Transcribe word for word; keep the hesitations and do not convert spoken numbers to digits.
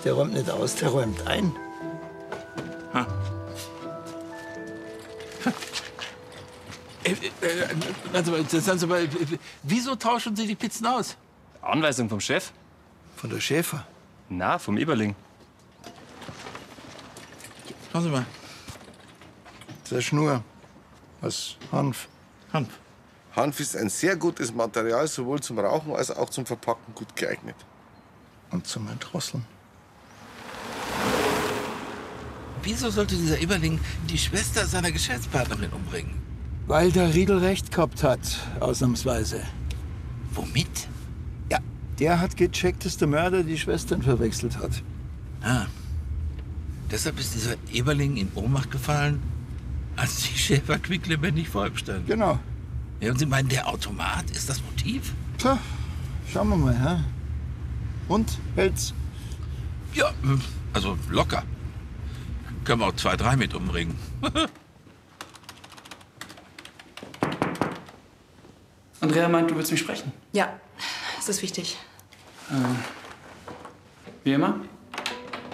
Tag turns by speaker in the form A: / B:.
A: Der räumt nicht aus, der räumt ein.
B: Ha. Äh, äh, also, sagen Sie mal, wieso tauschen Sie die Pizzen aus?
C: Anweisung vom Chef?
A: Von der Schäfer.
C: Na, vom Eberling.
B: Schauen Sie mal.
A: Das ist eine Schnur aus Hanf.
B: Hanf.
D: Hanf ist ein sehr gutes Material, sowohl zum Rauchen als auch zum Verpacken gut geeignet.
A: Und zum Erdrosseln.
B: Wieso sollte dieser Eberling die Schwester seiner Geschäftspartnerin umbringen?
A: Weil der Riedel recht gehabt hat, ausnahmsweise.
B: Womit?
A: Ja, der hat gecheckt, dass der Mörder die Schwestern verwechselt hat.
B: Ah. Deshalb ist dieser Eberling in Ohnmacht gefallen, als die Schäfer quicklebendig vor ihm standen.
A: Genau.
B: Ja, und Sie meinen, der Automat ist das Motiv?
A: Tja, schauen wir mal, hä? Und, hält's?
B: Ja, also locker. Können wir auch zwei, drei mit umbringen.
E: Andrea meint, du willst mich sprechen.
F: Ja, es ist wichtig.
E: Äh, wie immer?